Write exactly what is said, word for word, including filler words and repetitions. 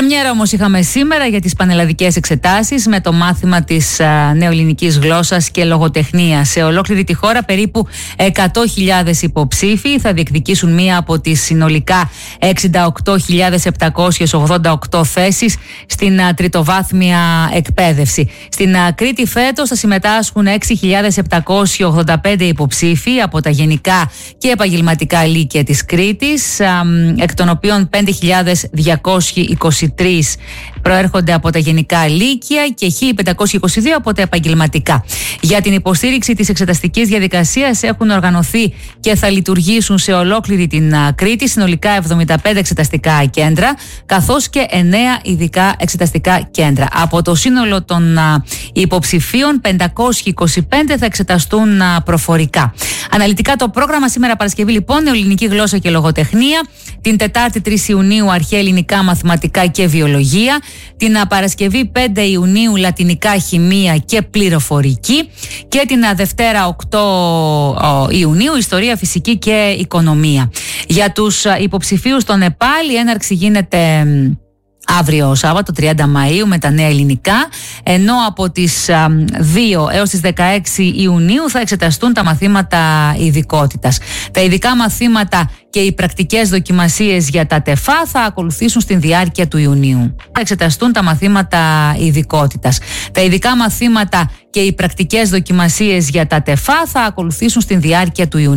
Πρεμιέρα όμως είχαμε σήμερα για τις πανελλαδικές εξετάσεις με το μάθημα της α, νεοελληνικής γλώσσας και λογοτεχνίας. Σε ολόκληρη τη χώρα περίπου εκατό χιλιάδες υποψήφοι θα διεκδικήσουν μία από τις συνολικά εξήντα οκτώ χιλιάδες επτακόσιες ογδόντα οκτώ θέσεις στην α, τριτοβάθμια εκπαίδευση. Στην α, Κρήτη φέτος θα συμμετάσχουν έξι χιλιάδες επτακόσιοι ογδόντα πέντε υποψήφοι από τα γενικά και επαγγελματικά λύκεια της Κρήτης, α, εκ των οποίων πέντε χιλιάδες διακόσιοι είκοσι τρεις προέρχονται από τα γενικά λύκεια και χίλια πεντακόσιοι είκοσι δύο από τα επαγγελματικά. Για την υποστήριξη της εξεταστικής διαδικασίας έχουν οργανωθεί και θα λειτουργήσουν σε ολόκληρη την Κρήτη συνολικά εβδομήντα πέντε εξεταστικά κέντρα, καθώς και εννέα ειδικά εξεταστικά κέντρα. Από το σύνολο των υποψηφίων, πεντακόσιοι είκοσι πέντε θα εξεταστούν προφορικά. Αναλυτικά το πρόγραμμα σήμερα Παρασκευή, λοιπόν, νεοελληνική γλώσσα και λογοτεχνία. Την Τετάρτη τρεις Ιουνίου αρχαία ελληνικά, μαθηματικά και βιολογία. Την Παρασκευή πέντε Ιουνίου λατινικά, χημεία και πληροφορική. Και την Δευτέρα οκτώ Ιουνίου ιστορία, φυσική και οικονομία. Για τους υποψηφίους των ΕΠΑΛ η έναρξη γίνεται αύριο Σάββατο τριάντα Μαΐου με τα νέα ελληνικά, ενώ από τις δύο έως τις δεκαέξι Ιουνίου θα εξεταστούν τα μαθήματα ειδικότητας. Τα ειδικά μαθήματα και οι πρακτικές δοκιμασίες για τα ΤΕΦΑ θα ακολουθήσουν στην διάρκεια του Ιουνίου. Θα εξεταστούν τα μαθήματα ειδικότητας. Τα ειδικά μαθήματα και οι πρακτικές δοκιμασίες για τα ΤΕΦΑ θα ακολουθήσουν στην διάρκεια του Ιουνίου.